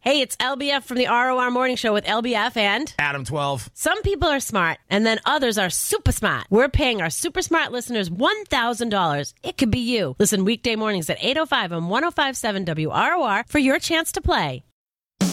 Hey, it's LBF from the ROR Morning Show with LBF and Adam 12. Some people are smart, and then others are super smart. We're paying our super smart listeners $1,000. It could be you. Listen weekday mornings at 8:05 on 105.7 WROR for your chance to play.